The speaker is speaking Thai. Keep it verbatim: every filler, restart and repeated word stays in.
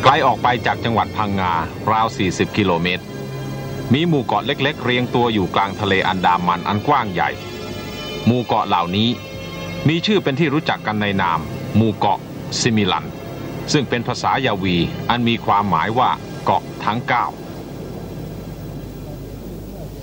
ไกลออกไปจากจังหวัดพังงาราวสี่สิบกิโลเมตรมีหมู่เกาะเล็กๆเรียงตัวอยู่กลางทะเลอันดามันอันกว้างใหญ่หมู่เกาะเหล่านี้มีชื่อเป็นที่รู้จักกันในนามหมู่เกาะซิมิลันซึ่งเป็นภาษายาวีอันมีความหมายว่าเกาะทั้งเก้า